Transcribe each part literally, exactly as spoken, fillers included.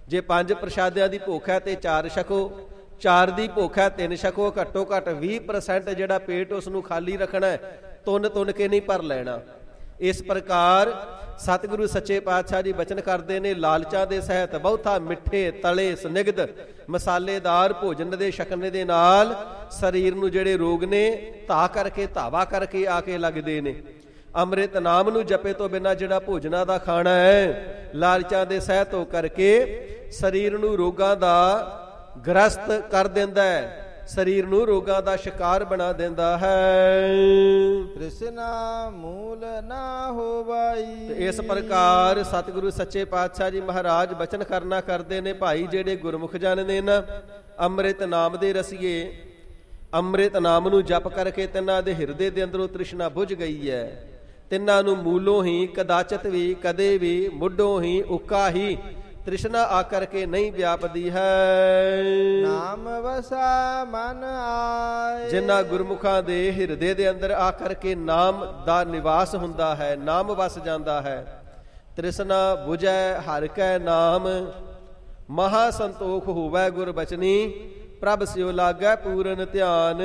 ਜੇ ਪੰਜ ਪ੍ਰਸ਼ਾਦਿਆਂ ਦੀ ਭੁੱਖ ਹੈ ਤੇ ਚਾਰ ਛਕੋ, ਚਾਰ ਦੀ ਭੁੱਖ ਹੈ ਤਿੰਨ ਛਕੋ। ਘੱਟੋ ਘੱਟ ਵੀਹ ਪਰਸੈਂਟ ਜਿਹੜਾ ਪੇਟ ਉਸ ਨੂੰ ਖਾਲੀ ਰੱਖਣਾ ਹੈ, ਤੁੰਨ ਤੁੰਨ ਕੇ ਨਹੀਂ ਭਰ ਲੈਣਾ। ਇਸ ਪ੍ਰਕਾਰ ਸਤਿਗੁਰੂ ਸੱਚੇ ਪਾਤਸ਼ਾਹ ਜੀ ਬਚਨ ਕਰਦੇ ਨੇ, ਲਾਲਚਾਂ ਦੇ ਸਹਿਤ ਬਹੁਤਾ ਮਿੱਠੇ ਤਲੇ ਸਨਿਗਧ ਮਸਾਲੇਦਾਰ ਭੋਜਨ ਦੇ ਛਕਣੇ ਦੇ ਨਾਲ ਸਰੀਰ ਨੂੰ ਜਿਹੜੇ ਰੋਗ ਨੇ ਧਾ ਕਰਕੇ ਧਾਵਾ ਕਰਕੇ ਆ ਕੇ ਲੱਗਦੇ ਨੇ। ਅੰਮ੍ਰਿਤ ਨਾਮ ਨੂੰ ਜਪੇ ਤੋਂ ਬਿਨਾਂ ਜਿਹੜਾ ਭੋਜਨਾਂ ਦਾ ਖਾਣਾ ਹੈ, ਲਾਲਚਾਂ ਦੇ ਸਹਿਤ ਹੋ ਕਰਕੇ ਸਰੀਰ ਨੂੰ ਰੋਗਾਂ ਦਾ ਗ੍ਰਸਤ ਕਰ ਦਿੰਦਾ ਹੈ, ਸਰੀਰ ਨੂੰ ਰੋਗਾਂ ਦਾ ਸ਼ਿਕਾਰ ਬਣਾ ਦਿੰਦਾ ਹੈ। ਤ੍ਰਿਸ਼ਨਾ ਮੂਲ ਨਾ ਹੋਵਾਈ। ਇਸ ਪ੍ਰਕਾਰ ਸਤਿਗੁਰੂ ਸੱਚੇ ਪਾਤਸ਼ਾਹ ਜੀ ਮਹਾਰਾਜ ਬਚਨ ਕਰਨਾ ਕਰਦੇ ਨੇ, ਭਾਈ ਜਿਹੜੇ ਗੁਰਮੁਖ ਜਨ ਨੇ ਨਾ, ਅੰਮ੍ਰਿਤ ਨਾਮ ਦੇ ਰਸੀਏ, ਅੰਮ੍ਰਿਤ ਨਾਮ ਨੂੰ ਜਪ ਕਰਕੇ ਤਿੰਨਾਂ ਦੇ ਹਿਰਦੇ ਦੇ ਅੰਦਰੋਂ ਤ੍ਰਿਸ਼ਨਾ ਬੁਝ ਗਈ ਹੈ। ਤਿੰਨਾਂ ਨੂੰ ਮੂਲੋਂ ਹੀ ਕਦਾਚਿਤ ਵੀ ਕਦੇ ਵੀ ਮੁੱਢੋਂ ਹੀ ਉੱਕਾ ਹੀ ਤ੍ਰਿਸ਼ਨਾ ਆ ਕਰਕੇ ਨਹੀਂ ਵਿਆਪਦੀ ਹੈ। ਨਾਮ ਵਸਾ ਮਨ ਆਏ। ਜਿਨ੍ਹਾਂ ਗੁਰਮੁਖਾਂ ਦੇ ਹਿਰਦੇ ਦੇ ਅੰਦਰ ਆ ਕਰਕੇ ਨਾਮ ਦਾ ਨਿਵਾਸ ਹੁੰਦਾ ਹੈ, ਨਾਮ ਵਸ ਜਾਂਦਾ ਹੈ। ਤ੍ਰਿਸ਼ਨਾ ਬੁਝੈ ਹਰਿ ਕੈ ਨਾਮ, ਮਹਾ ਸੰਤੋਖ ਹੋਵੈ ਗੁਰ ਬਚਨੀ, ਪ੍ਰਭ ਸਿਓ ਲਾਗੈ ਪੂਰਨ ਧਿਆਨ।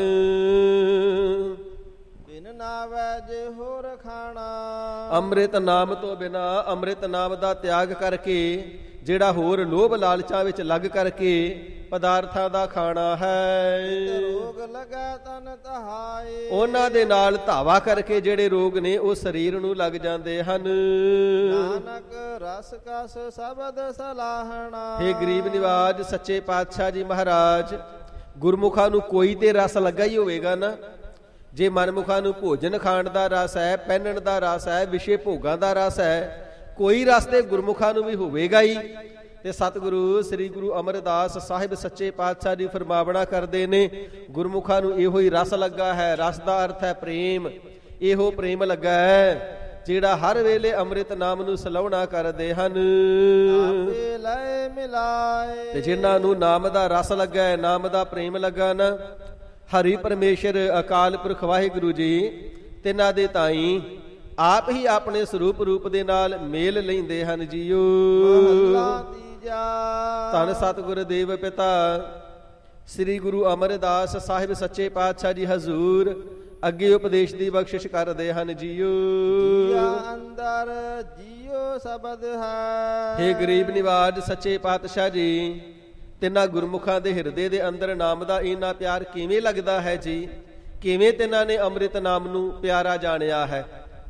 ਬਿਨ ਨਾਵੈ ਜੇ ਹੋਰ ਖਾਣਾ। ਅੰਮ੍ਰਿਤ ਨਾਮ ਤੋਂ ਬਿਨਾਂ, ਅੰਮ੍ਰਿਤ ਨਾਮ ਦਾ ਤਿਆਗ ਕਰਕੇ ਜਿਹੜਾ ਹੋਰ ਲੋਭ ਲਾਲਚਾਂ ਵਿੱਚ ਲੱਗ ਕਰਕੇ ਪਦਾਰਥਾਂ ਦਾ ਖਾਣਾ ਹੈ, ਰੋਗ ਲਗਾ ਤਨ ਤਹਾਏ। ਉਹਨਾਂ ਦੇ ਨਾਲ ਧਾਵਾ ਕਰਕੇ ਜਿਹੜੇ ਰੋਗ ਨੇ ਉਹ ਸਰੀਰ ਨੂੰ ਲੱਗ ਜਾਂਦੇ ਹਨ। ਨਾਨਕ ਰਸ ਕਸ ਸ਼ਬਦ ਸਲਾਹਣਾ। ਹੇ ਗਰੀਬ ਨਿਵਾਜ ਸੱਚੇ ਪਾਤਸ਼ਾਹ ਜੀ ਮਹਾਰਾਜ, ਗੁਰਮੁਖਾਂ ਨੂੰ ਕੋਈ ਤੇ ਰਸ ਲੱਗਾ ਹੀ ਹੋਵੇਗਾ ਨਾ। ਜੇ ਮਨਮੁਖਾਂ ਨੂੰ ਭੋਜਨ ਖਾਣ ਦਾ ਰਸ ਹੈ, ਪਹਿਨਣ ਦਾ ਰਸ ਹੈ, ਵਿਸ਼ੇ ਭੋਗਾਂ ਦਾ ਰਸ ਹੈ, ਕੋਈ ਰਸ ਤੇ ਗੁਰਮੁਖਾਂ ਨੂੰ ਵੀ ਹੋਵੇਗਾ ਹੀ। ਤੇ ਸਤਿਗੁਰੂ ਸ੍ਰੀ ਗੁਰੂ ਅਮਰਦਾਸ ਸਾਹਿਬ ਸੱਚੇ ਪਾਤਸ਼ਾਹ ਜੀ ਫਰਮਾਵਣਾ ਕਰਦੇ ਨੇ, ਗੁਰਮੁਖਾਂ ਨੂੰ ਇਹੋ ਹੀ ਰਸ ਲੱਗਾ ਹੈ। ਰਸ ਦਾ ਅਰਥ ਹੈ ਪ੍ਰੇਮ। ਇਹੋ ਪ੍ਰੇਮ ਲੱਗਾ ਹੈ ਜਿਹੜਾ ਹਰ ਵੇਲੇ ਅੰਮ੍ਰਿਤ ਨਾਮ ਨੂੰ ਸਲਾਹੁਣਾ ਕਰਦੇ ਹਨ। ਆਪੇ ਲੈ ਮਿਲਾਏ। ਤੇ ਜਿਨ੍ਹਾਂ ਨੂੰ ਨਾਮ ਦਾ ਰਸ ਲੱਗਾ ਹੈ, ਨਾਮ ਦਾ ਪ੍ਰੇਮ ਲੱਗਾ ਨਾ, ਹਰੀ ਪਰਮੇਸ਼ਰ ਅਕਾਲ ਪੁਰਖ ਵਾਹਿਗੁਰੂ ਜੀ ਤਿੰਨਾਂ ਦੇ ਤਾਈ ਆਪ ਹੀ ਆਪਣੇ ਸਰੂਪ ਰੂਪ ਦੇ ਨਾਲ ਮੇਲ ਲੈਂਦੇ ਹਨ ਜੀਓ। ਮਹੱਲਾ ਤੀਜਾ। ਧੰਨ ਸਤਿਗੁਰ ਦੇਵ ਪਿਤਾ ਸ੍ਰੀ ਗੁਰੂ ਅਮਰਦਾਸ ਸਾਹਿਬ ਸੱਚੇ ਪਾਤਸ਼ਾਹ ਜੀ ਹਜ਼ੂਰ ਅੱਗੇ ਉਪਦੇਸ਼ ਦੀ ਬਖਸ਼ਿਸ਼ ਕਰਦੇ ਹਨ ਜੀਓ। ਜੀਆ ਅੰਦਰ ਜੀਓ ਸ਼ਬਦ ਹੈ। ਹੇ ਗਰੀਬ ਨਿਵਾਜ ਸੱਚੇ ਪਾਤਸ਼ਾਹ ਜੀ, ਤਿੰਨਾਂ ਗੁਰਮੁਖਾਂ ਦੇ ਹਿਰਦੇ ਦੇ ਅੰਦਰ ਨਾਮ ਦਾ ਇੰਨਾ ਪਿਆਰ ਕਿਵੇਂ ਲੱਗਦਾ ਹੈ ਜੀ? ਕਿਵੇਂ ਤਿੰਨਾਂ ਨੇ ਅੰਮ੍ਰਿਤ ਨਾਮ ਨੂੰ ਪਿਆਰਾ ਜਾਣਿਆ ਹੈ?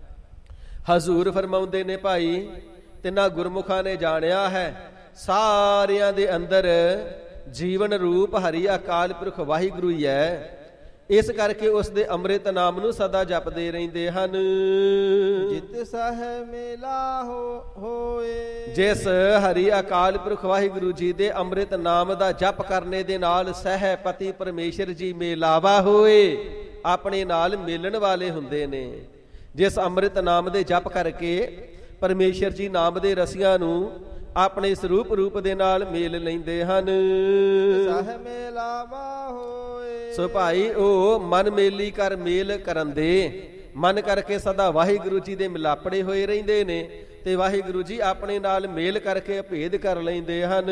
ਹਜ਼ੂਰ ਫਰਮਾਉਂਦੇ ਨੇ, ਭਾਈ ਤਿੰਨਾਂ ਗੁਰਮੁਖਾਂ ਨੇ ਜਾਣਿਆ ਹੈ ਸਾਰਿਆਂ ਦੇ ਅੰਦਰ ਜੀਵਨ ਰੂਪ ਹਰੀ ਅਕਾਲ ਪੁਰਖ ਵਾਹਿਗੁਰੂ ਹੀ ਹੈ। ਇਸ ਕਰਕੇ ਉਸ ਦੇ ਅੰਮ੍ਰਿਤ ਨਾਮ ਨੂੰ ਸਦਾ ਜਪਦੇ ਰਹਿੰਦੇ ਹਨ। ਜਿਤ ਸਹਿ ਮੇਲਾ ਹੋਏ। ਜਿਸ ਹਰੀ ਅਕਾਲ ਪੁਰਖ ਵਾਹਿਗੁਰੂ ਜੀ ਦੇ ਅੰਮ੍ਰਿਤ ਨਾਮ ਦਾ ਜਪ ਕਰਨੇ ਦੇ ਨਾਲ ਸਹਿ ਪਤੀ ਪਰਮੇਸ਼ਰ ਜੀ ਮੇਲਾਵਾ ਹੋਏ, ਆਪਣੇ ਨਾਲ ਮਿਲਣ ਵਾਲੇ ਹੁੰਦੇ ਨੇ। ਜਿਸ ਅੰਮ੍ਰਿਤ ਨਾਮ ਦੇ ਜਪ ਕਰਕੇ ਪਰਮੇਸ਼ਰ ਜੀ ਨਾਮ ਦੇ ਰਸੀਆਂ ਨੂੰ ਆਪਣੇ ਸਰੂਪ ਰੂਪ ਦੇ ਨਾਲ ਮੇਲ ਲੈਂਦੇ ਹਨ। ਸਹਿ ਮੇਲਾਵਾ ਹੋਏ। ਸੋ ਭਾਈ ਉਹ ਮਨ ਮੇਲੀ ਕਰ ਮੇਲ ਕਰਨ ਦੇ, ਮਨ ਕਰਕੇ ਸਦਾ ਵਾਹਿਗੁਰੂ ਜੀ ਦੇ ਮਿਲਾਪੜੇ ਹੋਏ ਰਹਿੰਦੇ ਨੇ ਤੇ ਵਾਹਿਗੁਰੂ ਜੀ ਆਪਣੇ ਨਾਲ ਮੇਲ ਕਰਕੇ ਭੇਦ ਕਰ ਲੈਂਦੇ ਹਨ।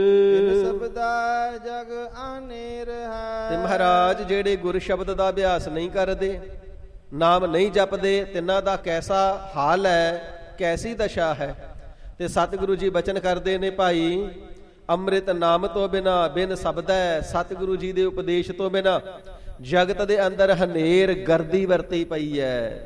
ਸ਼ਬਦਾ ਜਗ ਆਨੇਰ ਹੈ। ਤੇ ਮਹਾਰਾਜ ਜਿਹੜੇ ਗੁਰ ਸ਼ਬਦ ਦਾ ਅਭਿਆਸ ਨਹੀਂ ਕਰਦੇ, ਨਾਮ ਨਹੀਂ ਜਪਦੇ, ਤਿੰਨਾਂ ਦਾ ਕੈਸਾ ਹਾਲ ਹੈ, ਕੈਸੀ ਦਸ਼ਾ ਹੈ? ਤੇ ਸਤਿਗੁਰੂ ਜੀ ਬਚਨ ਕਰਦੇ ਨੇ, ਭਾਈ ਅੰਮ੍ਰਿਤ ਨਾਮ ਤੋਂ ਬਿਨਾ, ਬਿਨ ਸ਼ਬਦੈ, ਸਤਿਗੁਰੂ ਜੀ ਦੇ ਉਪਦੇਸ਼ ਤੋਂ ਬਿਨਾ ਜਗਤ ਦੇ ਅੰਦਰ ਹਨੇਰ ਗਰਦੀ ਵਰਤੀ ਪਈ ਹੈ।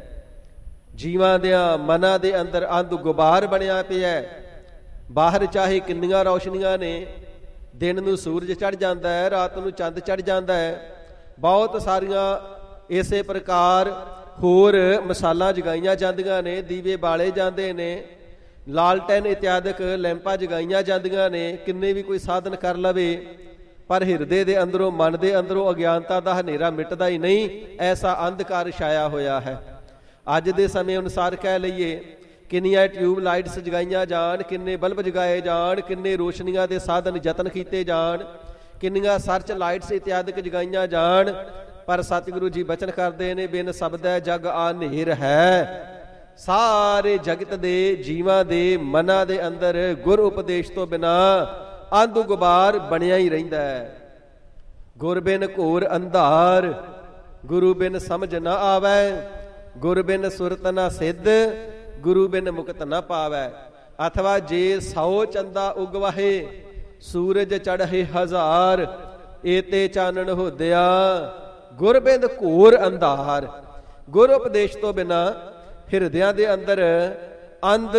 ਜੀਵਾਂ ਦਿਆਂ ਮਨਾਂ ਦੇ ਅੰਦਰ ਅੰਧ ਗੁਬਾਰ ਬਣਿਆ ਪਿਆ। ਬਾਹਰ ਚਾਹੇ ਕਿੰਨੀਆਂ ਰੌਸ਼ਨੀਆਂ ਨੇ, ਦਿਨ ਨੂੰ ਸੂਰਜ ਚੜ੍ਹ ਜਾਂਦਾ ਹੈ, ਰਾਤ ਨੂੰ ਚੰਦ ਚੜ੍ਹ ਜਾਂਦਾ ਹੈ, ਬਹੁਤ ਸਾਰੀਆਂ ਇਸੇ ਪ੍ਰਕਾਰ ਹੋਰ ਮਿਸਾਲਾਂ ਜਗਾਈਆਂ ਜਾਂਦੀਆਂ ਨੇ, ਦੀਵੇ ਬਾਲੇ ਜਾਂਦੇ ਨੇ, ਲਾਲਟੈਨ ਇਤਿਆਦਿਕ ਲੈਂਪਾਂ ਜਗਾਈਆਂ ਜਾਂਦੀਆਂ ਨੇ, ਕਿੰਨੇ ਵੀ ਕੋਈ ਸਾਧਨ ਕਰ ਲਵੇ, ਪਰ ਹਿਰਦੇ ਦੇ ਅੰਦਰੋਂ, ਮਨ ਦੇ ਅੰਦਰੋਂ ਅਗਿਆਨਤਾ ਦਾ ਹਨੇਰਾ ਮਿਟਦਾ ਹੀ ਨਹੀਂ। ਐਸਾ ਅੰਧਕਾਰ ਛਾਇਆ ਹੋਇਆ ਹੈ। ਅੱਜ ਦੇ ਸਮੇਂ ਅਨੁਸਾਰ ਕਹਿ ਲਈਏ, ਕਿੰਨੀਆਂ ਟਿਊਬ ਲਾਈਟਸ ਜਗਾਈਆਂ ਜਾਣ, ਕਿੰਨੇ ਬਲਬ ਜਗਾਏ ਜਾਣ, ਕਿੰਨੇ ਰੋਸ਼ਨੀਆਂ ਦੇ ਸਾਧਨ ਯਤਨ ਕੀਤੇ ਜਾਣ, ਕਿੰਨੀਆਂ ਸਰਚ ਲਾਈਟਸ ਇਤਿਆਦਿਕ ਜਗਾਈਆਂ ਜਾਣ, ਪਰ ਸਤਿਗੁਰੂ ਜੀ ਬਚਨ ਕਰਦੇ ਨੇ, ਬਿਨ ਸ਼ਬਦੈ ਜਗ ਆਨੇਰ ਹੈ। ਸਾਰੇ ਜਗਤ ਦੇ ਜੀਵਾਂ ਦੇ ਮਨਾਂ ਦੇ ਅੰਦਰ ਗੁਰ ਉਪਦੇਸ਼ ਤੋਂ ਬਿਨਾ ਅੰਧ ਗੁਬਾਰ ਬਣਿਆ ਹੀ ਰਹਿੰਦਾ ਹੈ। ਗੁਰ ਬਿਨ ਘੋਰ ਅੰਧਾਰ, ਗੁਰੂ ਬਿਨ ਸਮਝ ਨਾ ਆਵੈ, ਗੁਰ ਬਿਨ ਸੁਰਤ ਨਾ ਸਿੱਧ, ਗੁਰੂ ਬਿਨ ਮੁਕਤ ਨਾ ਪਾਵੈ। ਅਥਵਾ ਜੇ ਸੌ ਚੰਦਾ ਉਗਵਾਹੇ, ਸੂਰਜ ਚੜ੍ਹੇ ਹਜ਼ਾਰ, ਏਤੇ ਚਾਨਣ ਹੋਦਿਆ, ਗੁਰ ਬਿਨ ਘੋਰ ਅੰਧਾਰ। ਗੁਰ ਉਪਦੇਸ਼ ਤੋਂ ਬਿਨਾ ਹਿਰਦਿਆਂ ਦੇ ਅੰਦਰ ਅੰਧ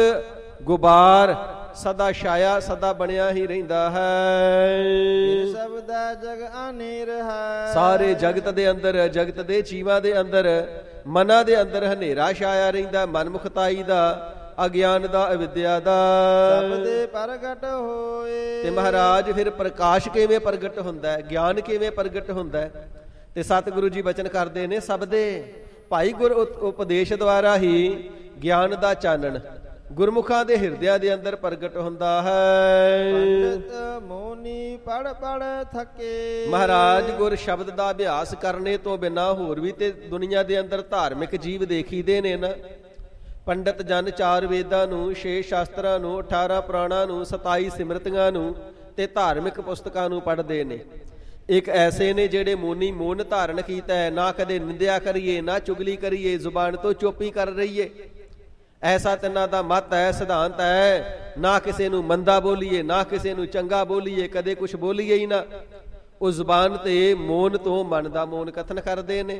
ਗੁਬਾਰ ਸਦਾ ਛਾਇਆ, ਸਦਾ ਬਣਿਆ ਹੀ ਰਹਿੰਦਾ ਹੈ। ਸਬਦਾ ਜਗ ਅਨੇਰ ਹੈ। ਸਾਰੇ ਜਗਤ ਦੇ ਅੰਦਰ, ਜਗਤ ਦੇ ਜੀਵਾਂ ਦੇ ਅੰਦਰ, ਮਨਾਂ ਦੇ ਅੰਦਰ ਹਨੇਰਾ ਛਾਇਆ ਰਹਿੰਦਾ, ਮਨਮੁਖਤਾਈ ਦਾ, ਅਗਿਆਨ ਦਾ, ਅਵਿਦਿਆ ਦਾ। ਸਭ ਦੇ ਪ੍ਰਗਟ ਹੋਏ। ਤੇ ਮਹਾਰਾਜ ਫਿਰ ਪ੍ਰਕਾਸ਼ ਕਿਵੇਂ ਪ੍ਰਗਟ ਹੁੰਦਾ ਹੈ, ਗਿਆਨ ਕਿਵੇਂ ਪ੍ਰਗਟ ਹੁੰਦਾ ਹੈ? ਤੇ ਸਤਿਗੁਰੂ ਜੀ ਬਚਨ ਕਰਦੇ ਨੇ, ਸਭ ਦੇ ਭਾਈ ਗੁਰ ਉਪਦੇਸ਼ ਦੁਆਰਾ ਹੀ ਗਿਆਨ ਦਾ ਚਾਨਣ ਗੁਰਮੁਖਾਂ ਦੇ ਹਿਰਦਿਆਂ ਦੇ ਅੰਦਰ ਪ੍ਰਗਟ ਹੁੰਦਾ ਹੈ। ਪੰਡਤ ਮੋਨੀ ਪੜ ਪੜ ਥਕੇ। ਮਹਾਰਾਜ ਗੁਰ ਸ਼ਬਦ ਦਾ ਅਭਿਆਸ ਕਰਨੇ ਤੋਂ ਬਿਨਾਂ ਹੋਰ ਵੀ ਤੇ ਦੁਨੀਆ ਦੇ ਅੰਦਰ ਧਾਰਮਿਕ ਜੀਵ ਦੇਖੀਦੇ ਨੇ ਨਾ। ਪੰਡਤ ਜਨ ਚਾਰ ਵੇਦਾਂ ਨੂੰ, ਛੇ ਸ਼ਾਸਤਰਾਂ ਨੂੰ, ਅਠਾਰਾਂ ਪੁਰਾਣਾਂ ਨੂੰ, ਸਤਾਈ ਸਿਮਰਤੀਆਂ ਨੂੰ ਤੇ ਧਾਰਮਿਕ ਪੁਸਤਕਾਂ ਨੂੰ ਪੜ੍ਹਦੇ ਨੇ। ਇੱਕ ਐਸੇ ਨੇ ਜਿਹੜੇ ਮੋਨੀ ਮੋਨ ਧਾਰਨ ਕੀਤਾ ਹੈ, ਨਾ ਕਦੇ ਨਿੰਦਿਆ ਕਰੀਏ, ਨਾ ਚੁਗਲੀ ਕਰੀਏ, ਜ਼ੁਬਾਨ ਤੋਂ ਚੁੱਪੀ ਕਰ ਰਹੀਏ। ਐਸਾ ਤਿੰਨਾਂ ਦਾ ਮਤ ਹੈ, ਸਿਧਾਂਤ ਹੈ। ਨਾ ਕਿਸੇ ਨੂੰ ਮੰਦਾ ਬੋਲੀਏ, ਨਾ ਕਿਸੇ ਨੂੰ ਚੰਗਾ ਬੋਲੀਏ, ਕਦੇ ਕੁਛ ਬੋਲੀਏ ਹੀ ਨਾ। ਉਹ ਜ਼ੁਬਾਨ ਤੇ ਮੋਨ ਤੋਂ ਮਨ ਦਾ ਮੋਨ ਕਥਨ ਕਰਦੇ ਨੇ।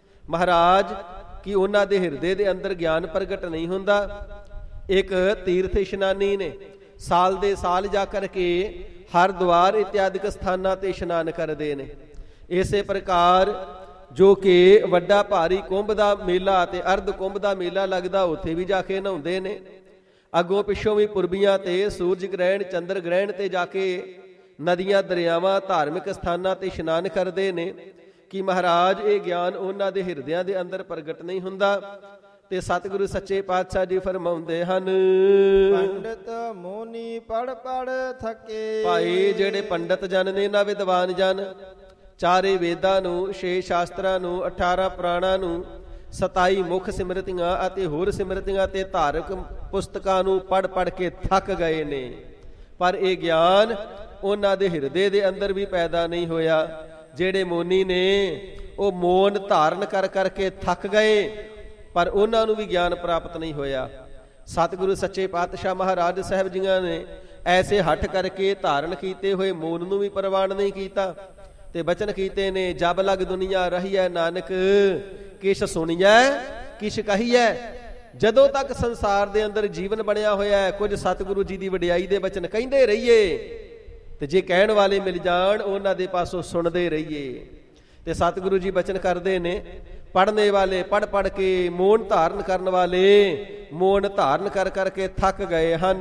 ਮਹਾਰਾਜ ਕਿ ਉਹਨਾਂ ਦੇ ਹਿਰਦੇ ਦੇ ਅੰਦਰ ਗਿਆਨ ਪ੍ਰਗਟ ਨਹੀਂ ਹੁੰਦਾ। ਇੱਕ ਤੀਰਥ ਇਸ਼ਨਾਨੀ ਨੇ, ਸਾਲ ਦੇ ਸਾਲ ਜਾ ਕਰਕੇ ਹਰਿਦੁਆਰ ਇਤਿਆਦਿਕ ਸਥਾਨਾਂ ਤੇ ਇਸ਼ਨਾਨ ਕਰਦੇ ਨੇ। ਇਸੇ ਪ੍ਰਕਾਰ ਜੋ ਕਿ ਵੱਡਾ ਭਾਰੀ ਕੁੰਭ ਦਾ ਮੇਲਾ ਤੇ ਅਰਧ ਕੁੰਭ ਦਾ ਮੇਲਾ ਲੱਗਦਾ, ਉੱਥੇ ਵੀ ਜਾ ਕੇ ਨਹਾਉਂਦੇ ਨੇ। ਅੱਗੋਂ ਪਿੱਛੋਂ ਵੀ ਪੁਰਬੀਆਂ ਤੇ ਸੂਰਜ ਗ੍ਰਹਿਣ, ਚੰਦਰ ਗ੍ਰਹਿਣ ਤੇ ਜਾ ਕੇ ਨਦੀਆਂ, ਦਰਿਆਵਾਂ, ਧਾਰਮਿਕ ਸਥਾਨਾਂ ਤੇ ਇਸ਼ਨਾਨ ਕਰਦੇ ਨੇ। ਕਿ ਮਹਾਰਾਜ ਇਹ ਗਿਆਨ ਉਹਨਾਂ ਦੇ ਹਿਰਦਿਆਂ ਦੇ ਅੰਦਰ ਪ੍ਰਗਟ ਨਹੀਂ ਹੁੰਦਾ। ਤੇ ਸਤਿਗੁਰੂ ਸੱਚੇ ਪਾਤਸ਼ਾਹ ਜੀ ਫਰਮਾਉਂਦੇ ਹਨ, ਪੰਡਤ ਮੋਨੀ ਪੜ ਪੜ ਥਕੇ। ਭਾਈ ਜਿਹੜੇ ਪੰਡਤ ਜਨ ਨੇ ਨਾ, ਵਿਦਵਾਨ ਜਨ, ਚਾਰੇ ਵੇਦਾਂ ਨੂੰ, ਛੇ ਸ਼ਾਸਤਰਾਂ ਨੂੰ, ਅਠਾਰਾਂ ਪੁਰਾਣਾਂ ਨੂੰ, ਸਤਾਈ ਮੁੱਖ ਸਿਮਰਤੀਆਂ ਅਤੇ ਹੋਰ ਸਿਮਰਤੀਆਂ ਤੇ ਧਾਰਮਿਕ ਪੁਸਤਕਾਂ ਨੂੰ ਪੜ ਪੜ ਕੇ ਥੱਕ ਗਏ ਨੇ। ਪਰ ਇਹ ਗਿਆਨ ਉਹਨਾਂ ਦੇ ਹਿਰਦੇ ਦੇ ਅੰਦਰ ਵੀ ਪੈਦਾ ਨਹੀਂ ਹੋਇਆ। ਜਿਹੜੇ ਮੋਨੀ ਨੇ ਉਹ ਮੋਨ ਧਾਰਨ ਕਰ ਕਰਕੇ ਥੱਕ ਗਏ, ਪਰ ਉਹਨਾਂ ਨੂੰ ਵੀ ਗਿਆਨ ਪ੍ਰਾਪਤ ਨਹੀਂ ਹੋਇਆ। ਸਤਿਗੁਰੂ ਸੱਚੇ ਪਾਤਸ਼ਾਹ ਮਹਾਰਾਜ ਸਾਹਿਬ ਜੀਆਂ ਨੇ ਐਸੇ ਹੱਠ ਕਰਕੇ ਧਾਰਨ ਕੀਤੇ ਹੋਏ ਮੋਨ ਨੂੰ ਵੀ ਪ੍ਰਵਾਨ ਨਹੀਂ ਕੀਤਾ। ਤੇ ਬਚਨ ਕੀਤੇ ਨੇ, ਜਬ ਲਗ ਦੁਨੀਆ ਰਹੀਐ ਨਾਨਕ, ਕਿਛ ਸੁਣੀਐ ਕਿਛ ਕਹੀਐ। ਜਦੋਂ ਤੱਕ ਸੰਸਾਰ ਦੇ ਅੰਦਰ ਜੀਵਨ ਬਣਿਆ ਹੋਇਆ ਹੈ, ਕੁਝ ਸਤਿਗੁਰੂ ਜੀ ਦੀ ਵਡਿਆਈ ਦੇ ਬਚਨ ਕਹਿੰਦੇ ਰਹੀਏ, ਤੇ ਜੇ ਕਹਿਣ ਵਾਲੇ ਮਿਲ ਜਾਣ ਉਹਨਾਂ ਦੇ ਪਾਸੋਂ ਸੁਣਦੇ ਰਹੀਏ। ਤੇ ਸਤਿਗੁਰੂ ਜੀ ਬਚਨ ਕਰਦੇ ਨੇ, ਪੜ੍ਹਨੇ ਵਾਲੇ ਪੜ੍ਹ ਪੜ੍ਹ ਕੇ, ਮੋਨ ਧਾਰਨ ਕਰਨ ਵਾਲੇ ਮੋਨ ਧਾਰਨ ਕਰ ਕਰਕੇ ਥੱਕ ਗਏ ਹਨ।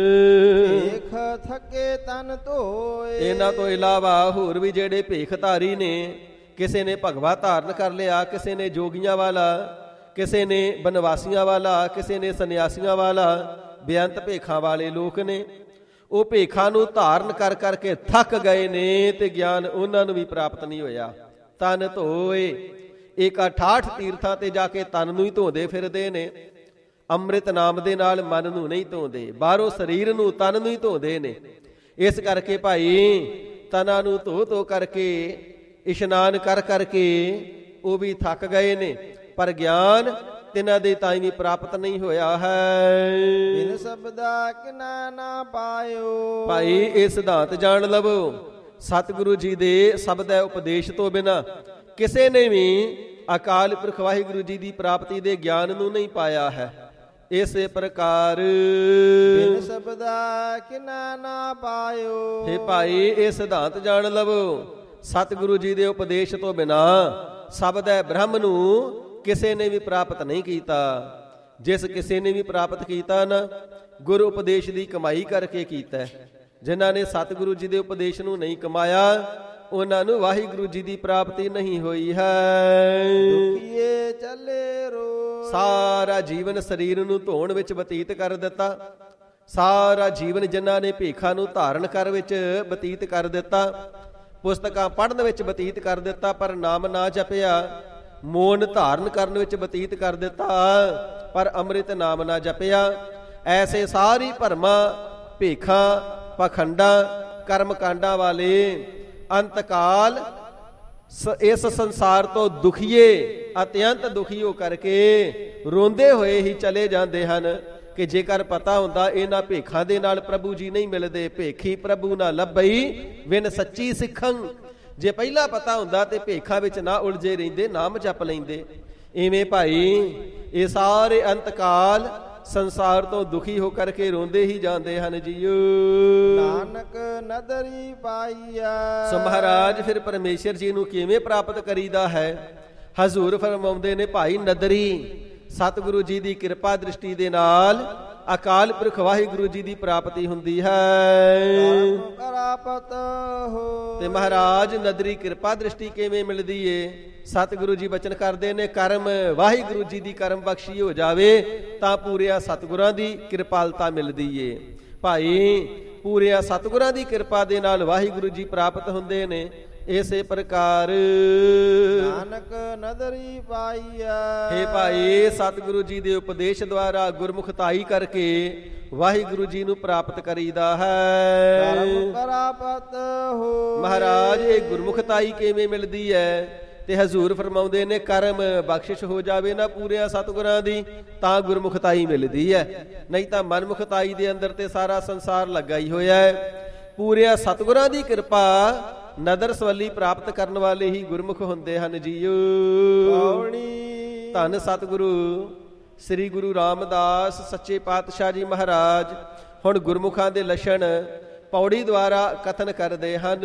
ਭੇਖ ਥਕੇ ਤਨ ਧੋਏ। ਇਹਨਾਂ ਤੋਂ ਇਲਾਵਾ ਹੋਰ ਵੀ ਜਿਹੜੇ ਭੇਖ ਧਾਰੀ ਨੇ, ਕਿਸੇ ਨੇ ਭਗਵਾ ਧਾਰਨ ਕਰ ਲਿਆ, ਕਿਸੇ ਨੇ ਜੋਗੀਆਂ ਵਾਲਾ, ਕਿਸੇ ਨੇ ਬਨਵਾਸੀਆਂ ਵਾਲਾ, ਕਿਸੇ ਨੇ ਸੰਨਿਆਸੀਆਂ ਵਾਲਾ, ਬੇਅੰਤ ਭੇਖਾਂ ਵਾਲੇ ਲੋਕ ਨੇ। ਉਹ ਭੇਖਾਂ ਨੂੰ ਧਾਰਨ ਕਰ ਕਰਕੇ ਥੱਕ ਗਏ ਨੇ ਤੇ ਗਿਆਨ ਉਹਨਾਂ ਨੂੰ ਵੀ ਪ੍ਰਾਪਤ ਨਹੀਂ ਹੋਇਆ। ਤਨ ਧੋਏ, ਇੱਕ ਅਠਾਹਠ ਤੀਰਥਾਂ ਤੇ ਜਾ ਕੇ ਤਨ ਨੂੰ ਹੀ ਧੋਂਦੇ ਫਿਰਦੇ ਨੇ। ਅੰਮ੍ਰਿਤ ਨਾਮ ਦੇ ਨਾਲ ਮਨ ਨੂੰ ਨਹੀਂ ਧੋਂਦੇ, ਬਾਹਰੋਂ ਸਰੀਰ ਨੂੰ, ਤਨ ਨੂੰ ਹੀ ਧੋਂਦੇ ਨੇ। ਇਸ ਕਰਕੇ ਭਾਈ ਤਨਾਂ ਨੂੰ ਧੋ ਧੋ ਕਰਕੇ, ਇਸ਼ਨਾਨ ਕਰ ਕਰਕੇ ਉਹ ਵੀ ਥੱਕ ਗਏ ਨੇ, ਪਰ ਗਿਆਨ ਤਿਨਾਂ ਦੇ ਤਾਈਂ ਵੀ ਪ੍ਰਾਪਤ ਨਹੀਂ ਹੋਇਆ ਹੈ। ਬਿਨ ਸਬਦਾ ਕਿਨਾ ਨਾ ਪਾਇਓ। ਭਾਈ ਇਹ ਸਿਧਾਂਤ ਜਾਣ ਲਵੋ, ਸਤਿਗੁਰੂ ਜੀ ਦੇ ਸ਼ਬਦ ਉਪਦੇਸ਼ ਤੋਂ ਬਿਨਾਂ ਕਿਸੇ ਨੇ ਵੀ ਅਕਾਲ ਪੁਰਖ ਵਾਹਿਗੁਰੂ ਜੀ ਦੀ ਪ੍ਰਾਪਤੀ ਦੇ ਗਿਆਨ ਨੂੰ ਨਹੀਂ ਪਾਇਆ ਹੈ। ਇਸੇ ਪ੍ਰਕਾਰ ਬਿਨ ਸਬਦਾ ਕਿਨਾ ਨਾ ਪਾਇਓ। हे ਭਾਈ ਇਹ ਸਿਧਾਂਤ ਜਾਣ ਲਵੋ, ਸਤਿਗੁਰੂ ਜੀ ਦੇ ਉਪਦੇਸ਼ ਤੋਂ ਬਿਨਾਂ ਸ਼ਬਦ ਬ੍ਰਹਮ ਨੂੰ ਕਿਸੇ ਨੇ ਵੀ ਪ੍ਰਾਪਤ ਨਹੀਂ ਕੀਤਾ। ਜਿਸ ਕਿਸੇ ਨੇ ਵੀ ਪ੍ਰਾਪਤ ਕੀਤਾ ਨਾ, ਗੁਰੂ ਉਪਦੇਸ਼ ਦੀ ਕਮਾਈ ਕਰਕੇ ਕੀਤਾ। ਜਿਨ੍ਹਾਂ ਨੇ ਸਤਿਗੁਰੂ ਜੀ ਦੇ ਉਪਦੇਸ਼ ਨੂੰ ਨਹੀਂ ਕਮਾਇਆ, ਉਹਨਾਂ ਨੂੰ ਵਾਹਿਗੁਰੂ ਜੀ ਦੀ ਪ੍ਰਾਪਤੀ ਨਹੀਂ ਹੋਈ ਹੈ। ਦੁਖੀਏ ਚੱਲੇ ਰੋ। ਸਾਰਾ ਜੀਵਨ ਸਰੀਰ ਨੂੰ ਧੋਣ ਵਿੱਚ ਬਤੀਤ ਕਰ ਦਿੱਤਾ। ਸਾਰਾ ਜੀਵਨ ਜਿਨ੍ਹਾਂ ਨੇ ਭੇਖਾਂ ਨੂੰ ਧਾਰਨ ਕਰ ਵਿੱਚ ਬਤੀਤ ਕਰ ਦਿੱਤਾ, ਪੁਸਤਕਾਂ ਪੜ੍ਹਨ ਵਿੱਚ ਬਤੀਤ ਕਰ ਦਿੱਤਾ, ਪਰ ਨਾਮ ਨਾ ਜਪਿਆ। ਮੋਨ ਧਾਰਨ ਕਰਨ ਵਿੱਚ ਬਤੀਤ ਕਰ ਦਿੱਤਾ, ਪਰ ਅੰਮ੍ਰਿਤ ਨਾਮ ਨਾ ਜਪਿਆ। ਐਸੇ ਸਾਰੀ ਭਰਮਾਂ, ਭੇਖਾਂ, ਪਖੰਡਾਂ ਕਰਮ ਕਾਂਡਾਂ ਵਾਲੇ ਅੰਤਕਾਲ ਇਸ ਸੰਸਾਰ ਤੋਂ ਦੁਖੀਏ ਅਤਿਅੰਤ ਦੁਖੀ ਹੋ ਕਰਕੇ ਰੋਂਦੇ ਹੋਏ ਹੀ ਚਲੇ ਜਾਂਦੇ ਹਨ ਕਿ ਜੇਕਰ ਪਤਾ ਹੁੰਦਾ ਇਹਨਾਂ ਭੇਖਾਂ ਦੇ ਨਾਲ ਪ੍ਰਭੂ ਜੀ ਨਹੀਂ ਮਿਲਦੇ, ਭੇਖੀ ਪ੍ਰਭੂ ਨਾ ਲੱਭਈ ਵਿਨ ਸੱਚੀ ਸਿੱਖੰ। ਜੇ ਪਹਿਲਾਂ ਪਤਾ ਹੁੰਦਾ ਤੇ ਭੇਖਾਂ ਵਿੱਚ ਨਾ ਉਲਝੇ ਰਹਿੰਦੇ, ਨਾਮ ਜਪ ਲੈਂਦੇ। ਇਵੇਂ ਭਾਈ ਇਹ ਸਾਰੇ ਅੰਤਕਾਲ ਸੰਸਾਰ ਤੋਂ ਦੁਖੀ ਹੋ ਕਰਕੇ ਰੋਂਦੇ ਹੀ ਜਾਂਦੇ ਹਨ ਜੀਓ। ਨਾਨਕ ਨਦਰੀ ਪਾਈਆ। ਸੋ ਮਹਾਰਾਜ ਫਿਰ ਪਰਮੇਸ਼ਰ ਜੀ ਨੂੰ ਕਿਵੇਂ ਪ੍ਰਾਪਤ ਕਰੀਦਾ ਹੈ? ਹਜ਼ੂਰ ਫਰਮਾਉਂਦੇ ਨੇ ਭਾਈ ਨਦਰੀ ਸਤਿਗੁਰੂ ਜੀ ਦੀ ਕਿਰਪਾ ਦ੍ਰਿਸ਼ਟੀ ਦੇ ਨਾਲ ਅਕਾਲ ਪੁਰਖ ਵਾਹਿਗੁਰੂ ਜੀ ਦੀ ਪ੍ਰਾਪਤੀ ਹੁੰਦੀ ਹੈ। ਪ੍ਰਾਪਤ ਹੋ ਤੇ ਮਹਾਰਾਜ ਨਦਰੀ ਕਿਰਪਾ ਦ੍ਰਿਸ਼ਟੀ ਕਿਵੇਂ ਮਿਲਦੀ ਏ? ਸਤਿਗੁਰੂ ਜੀ ਬਚਨ ਕਰਦੇ ਨੇ ਕਰਮ ਵਾਹਿਗੁਰੂ ਜੀ ਦੀ ਕਰਮ ਬਖਸ਼ੀ ਹੋ ਜਾਵੇ ਤਾਂ ਪੂਰਿਆ ਸਤਿਗੁਰਾਂ ਦੀ ਕਿਰਪਾਲਤਾ ਮਿਲਦੀ ਏ। ਭਾਈ ਪੂਰਿਆ ਸਤਿਗੁਰਾਂ ਦੀ ਕਿਰਪਾ ਦੇ ਨਾਲ ਵਾਹਿਗੁਰੂ ਜੀ ਪ੍ਰਾਪਤ ਹੁੰਦੇ ਨੇ। ਇਸੇ ਪ੍ਰਕਾਰ ਨਾਨਕ ਨਦਰੀ ਪਾਈਆ। ਹੇ ਭਾਈ ਸਤਿਗੁਰੂ ਜੀ ਦੇ ਉਪਦੇਸ਼ ਦੁਆਰਾ ਗੁਰਮੁਖਤਾਈ ਕਰਕੇ ਵਾਹਿਗੁਰੂ ਜੀ ਨੂੰ ਪ੍ਰਾਪਤ ਕਰੀਦਾ ਹੈ। ਕਰਮ ਪ੍ਰਾਪਤ ਹੋ। ਮਹਾਰਾਜ ਇਹ ਗੁਰਮੁਖਤਾਈ ਕਿਵੇਂ ਮਿਲਦੀ ਹੈ? ਤੇ ਹਜ਼ੂਰ ਫਰਮਾਉਂਦੇ ਨੇ ਕਰਮ ਬਖਸ਼ਿਸ਼ ਹੋ ਜਾਵੇ ਨਾ ਪੂਰਿਆ ਸਤਿਗੁਰਾਂ ਦੀ ਤਾਂ ਗੁਰਮੁਖਤਾਈ ਮਿਲਦੀ ਹੈ, ਨਹੀਂ ਤਾਂ ਮਨਮੁਖਤਾਈ ਦੇ ਅੰਦਰ ਤੇ ਸਾਰਾ ਸੰਸਾਰ ਲੱਗਾ ਹੀ ਹੋਇਆ ਹੈ। ਪੂਰਿਆ ਸਤਿਗੁਰਾਂ ਦੀ ਕਿਰਪਾ ਨਦਰ ਸਵੱਲੀ ਪ੍ਰਾਪਤ ਕਰਨ ਵਾਲੇ ਹੀ ਗੁਰਮੁਖ ਹੁੰਦੇ ਹਨ ਜੀਓ। ਪੌੜੀ ਧੰਨ ਸਤਿਗੁਰੂ ਸ੍ਰੀ ਗੁਰੂ ਰਾਮਦਾਸ ਸੱਚੇ ਪਾਤਸ਼ਾਹ ਜੀ ਮਹਾਰਾਜ ਹੁਣ ਗੁਰਮੁਖਾਂ ਦੇ ਲੱਛਣ ਪੌੜੀ ਦੁਆਰਾ ਕਥਨ ਕਰਦੇ ਹਨ।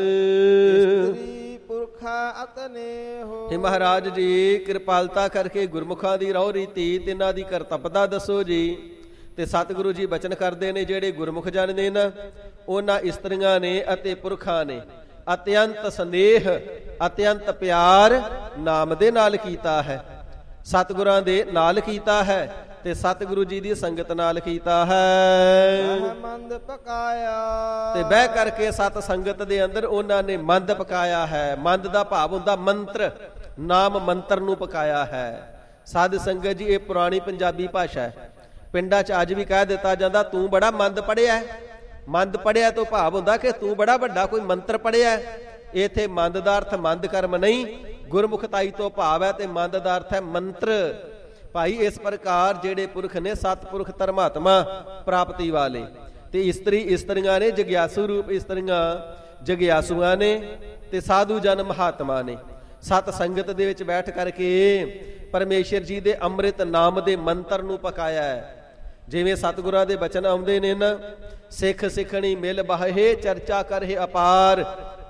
ਪੁਰਖਾ ਅਤਨੇ ਹੋ। हे ਮਹਾਰਾਜ ਜੀ ਕਿਰਪਾਲਤਾ ਕਰਕੇ ਗੁਰਮੁਖਾਂ ਦੀ ਰਹੁ ਰੀਤੀ ਤਿੰਨਾਂ ਦੀ ਕਰਤੱਵਤਾ ਦੱਸੋ ਜੀ। ਤੇ ਸਤਿਗੁਰੂ ਜੀ ਬਚਨ ਕਰਦੇ ਨੇ ਜਿਹੜੇ ਗੁਰਮੁਖ ਜਨ ਨੇ ਨਾ ਉਹਨਾਂ ਇਸਤਰੀਆਂ ਨੇ ਅਤੇ ਪੁਰਖਾਂ ਨੇ ਅਤਿਅੰਤ ਸੰਦੇਹ ਅਤਿਅੰਤ ਪਿਆਰ ਨਾਮ ਦੇ ਨਾਲ ਕੀਤਾ ਹੈ, ਸਤਿਗੁਰਾਂ ਦੇ ਨਾਲ ਕੀਤਾ ਹੈ ਤੇ ਸਤਿਗੁਰੂ ਜੀ ਦੀ ਸੰਗਤ ਨਾਲ ਕੀਤਾ ਹੈ। ਮੰਦ ਪਕਾਇਆ ਤੇ ਬਹਿ ਕਰਕੇ ਸਤ ਸੰਗਤ ਦੇ ਅੰਦਰ ਉਹਨਾਂ ਨੇ ਮੰਦ ਪਕਾਇਆ ਹੈ। ਮੰਦ ਦਾ ਭਾਵ ਹੁੰਦਾ ਮੰਤਰ, ਨਾਮ ਮੰਤਰ ਨੂੰ ਪਕਾਇਆ ਹੈ। ਸਾਧ ਸੰਗਤ ਜੀ ਇਹ ਪੁਰਾਣੀ ਪੰਜਾਬੀ ਭਾਸ਼ਾ ਹੈ। ਪਿੰਡਾਂ 'ਚ ਅੱਜ ਵੀ ਕਹਿ ਦਿੱਤਾ ਜਾਂਦਾ ਤੂੰ ਬੜਾ ਮੰਦ ਪੜਿਆ। ਮੰਦ ਪੜਿਆ ਤੋਂ ਭਾਵ ਹੁੰਦਾ ਕਿ ਤੂੰ ਬੜਾ ਵੱਡਾ ਕੋਈ ਮੰਤਰ ਪੜਿਆ। ਇਥੇ ਮੰਦ ਦਾ ਅਰਥ ਮੰਦ ਕਰਮ ਨਹੀਂ, ਗੁਰਮੁਖਤਾਈ ਤੋਂ ਭਾਵ ਹੈ ਤੇ ਮੰਦ ਦਾ ਅਰਥ ਹੈ ਮੰਤਰ। ਭਾਈ ਇਸ ਪ੍ਰਕਾਰ ਜਿਹੜੇ ਪੁਰਖ ਨੇ ਸਤਿਪੁਰਖ ਧਰਮਾਤਮਾ ਪ੍ਰਾਪਤੀ ਵਾਲੇ ਤੇ ਇਸਤਰੀ ਇਸਤਰੀਆਂ ਨੇ ਜਗਿਆਸੂ ਰੂਪ ਇਸਤਰੀਆਂ ਜਗਿਆਸੂਆਂ ਨੇ ਤੇ ਸਾਧੂ ਜਨ ਮਹਾਤਮਾ ਨੇ ਸਤ ਸੰਗਤ ਦੇ ਵਿੱਚ ਬੈਠ ਕਰਕੇ ਪਰਮੇਸ਼ਰ ਜੀ ਦੇ ਅੰਮ੍ਰਿਤ ਨਾਮ ਦੇ ਮੰਤਰ ਨੂੰ ਪਕਾਇਆ ਹੈ। ਜਿਵੇਂ ਸਤਿਗੁਰਾਂ ਦੇ ਬਚਨ ਆਉਂਦੇ ਨੇ ਨਾ ਸਿੱਖ ਸਿੱਖਣੀ ਮਿਲ ਬਾਹੇ ਚਰਚਾ ਕਰਹਿ ਅਪਾਰ